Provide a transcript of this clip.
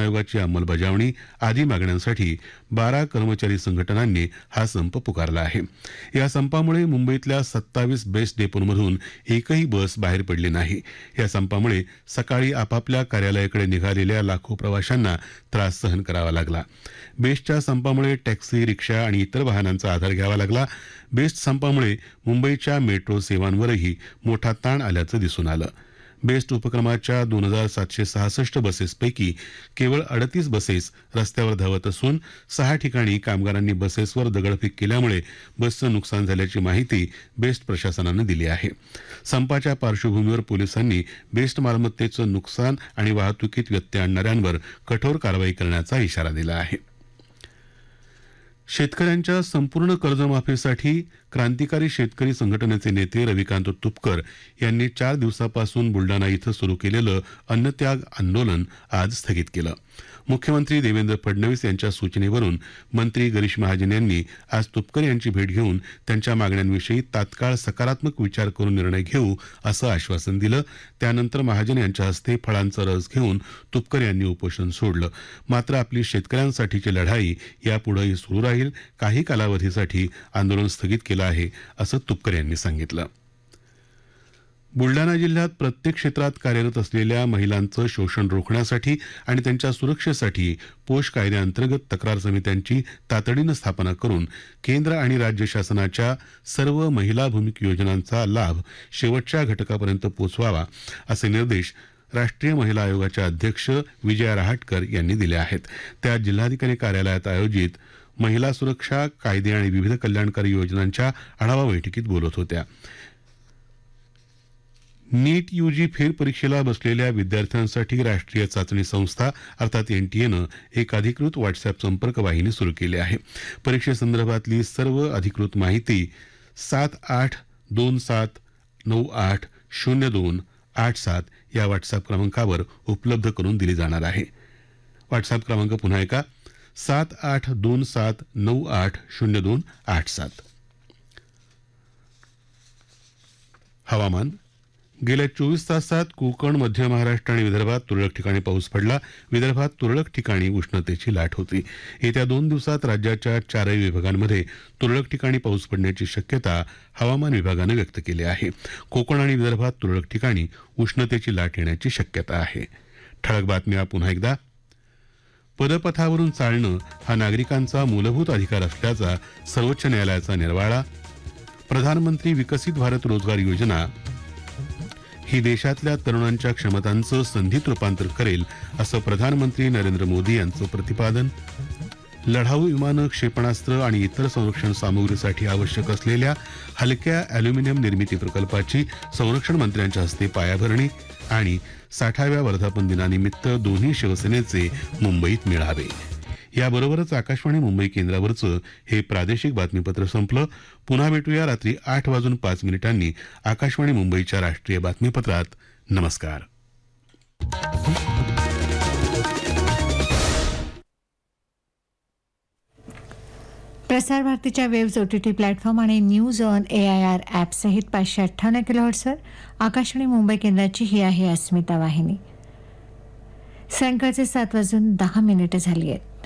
आयोगाची अंमलबजावणी आदी मागण्यांसाठी 12 कर्मचारी संघटनांनी हा संप पुकारला आहे. या संपामुळे मुंबईतल्या 27 बेस्ट डेपोंमधून एकही बस बाहेर पडली नाही. या संपामुळे सकाळी आपापल्या कार्यालयाकडे निघालेल्या लाखो प्रवाशांना त्रास सहन करावा लागला. बेस्टच्या संपामुळे टॅक्सी, रिक्षा आणि इतर वाहनांचा आधार घ्यावा लागला. बेस्ट संपामुळे मुंबईच्या मेट्रो सेवांवरही मोठा ताण आल्याचं दिसून आलं. बेस्ट उपक्रमाच्या 2766 बसेसपैकी केवळ 38 बसेस रस्त्यावर धावत असून 6 ठिकाणी कामगारांनी बसेसवर दगडफेक केल्यामुळे बसचं नुकसान झाल्याची माहिती बेस्ट प्रशासनानं दिली आहे. संपाच्या पार्श्वभूमीवर पोलिसांनी बेस्ट मालमत्तेचं नुकसान आणि वाहतुकीत व्यत्यय आणणाऱ्यांवर कठोर कारवाई करण्याचा इशारा दिला आहे. शेतकऱ्यांच्या संपूर्ण कर्जमाफीसाठी क्रांतिकारी शेतकरी संघटनेचे नेते रविकांत तुपकर यांनी 4 दिवसापासून बुलडाणा इथं सुरू केलेलं अन्नत्याग आंदोलन आज स्थगित केलं. मुख्यमंत्री देवेंद्र फडणवीस यांच्या सूचनेवरून मंत्री गिरीश महाजन यांनी आज तुपकर यांची भेट घेऊन त्यांच्या मागण्यांविषयी तात्काळ सकारात्मक विचार करून निर्णय घेऊ असं आश्वासन दिलं. त्यानंतर महाजन यांच्या हस्ते फळांचा रस घेऊन तुपकर यांनी उपोषण सोडलं. मात्र आपली शेतकऱ्यांसाठीची लढाई यापुढेही सुरू राहील. काही कालावधीसाठी आंदोलन स्थगित केलं आहे असं तुपकर यांनी सांगितलं. बुलडाणा जिल्ह्यात प्रत्येक क्षेत्रात कार्यरत असलेल्या महिलांचं शोषण रोखण्यासाठी आणि त्यांच्या सुरक्षेसाठी पोष कायद्याअंतर्गत तक्रार समित्यांची तातडीनं स्थापना करून केंद्र आणि राज्य शासनाच्या सर्व महिलाभिमुख योजनांचा लाभ शेवटच्या घटकापर्यंत पोहोचवावा असे निर्देश राष्ट्रीय महिला आयोगाच्या अध्यक्ष विजया रहाटकर यांनी दिले आहेत. त्या जिल्हाधिकारी कार्यालयात आयोजित महिला सुरक्षा कायदे आणि विविध कल्याणकारी योजनांच्या आढावा बैठकीत बोलत होत्या. नीट यूजी फेरपरीक्षेला बसलेल्या विद्यार्थ्यांसाठी राष्ट्रीय चाचणी संस्था अर्थात एनटीएनं एक अधिकृत व्हॉट्सअप संपर्क वाहिनी सुरू केली आहे. परीक्षेसंदर्भातली सर्व अधिकृत माहिती 7827980287 या व्हॉट्सअप क्रमांकावर उपलब्ध करून दिली जाणार आहे. व्हॉट्सअप क्रमांक पुन्हा ऐका 7827980287. हवामान. गेल्या 24 तासात कोकण, मध्य महाराष्ट्र आणि विदर्भात तुरळक ठिकाणी पाऊस पडला. विदर्भात तुरळक ठिकाणी उष्णतेची लाट होती. येत्या 2 दिवसात राज्याच्या 4ही विभागांमध्ये तुरळक ठिकाणी पाऊस पडण्याची शक्यता हवामान विभागानं व्यक्त केली आहे. कोकण आणि विदर्भात तुरळक ठिकाणी उष्णतेची लाट येण्याची शक्यता आहे. ठळक बातम्या पुन्हा एकदा. पदपथावरून चालणं हा नागरिकांचा मूलभूत अधिकार असल्याचा सर्वोच्च न्यायालयाचा निर्वाळा. प्रधानमंत्री विकसित भारत रोजगार योजना ही देशातल्या तरुणांच्या क्षमतांचं संधीत रूपांतर करेल असं प्रधानमंत्री नरेंद्र मोदी यांचं प्रतिपादन. लढाऊ विमानं, क्षेपणास्त्र आणि इतर संरक्षण सामुग्रीसाठी आवश्यक असलेल्या हलक्या अॅल्युमिनियम निर्मिती प्रकल्पाची संरक्षण मंत्र्यांच्या हस्ते पायाभरणी. आणि 60व्या वर्धापन दिनानिमित्त दोन्ही शिवसेनेचे मुंबईत मेळावे. याबरोबरच आकाशवाणी मुंबई केंद्रावरचं हे प्रादेशिक बातमीपत्र संपलं. पुन्हा भेटूया रात्री 8:05 आकाशवाणी मुंबईच्या राष्ट्रीय बातमीपत्रात. नमस्कार. प्रसार भारतीच्या वेव्स OTT प्लॅटफॉर्म आणि न्यूज ऑन AIR ॲप सहित 558 किलोहर्ट्झवर आकाशवाणी मुंबई केंद्राची ही आहे अस्मिता वाहिनी. सायंकाळचे 7:10 झाली आहेत.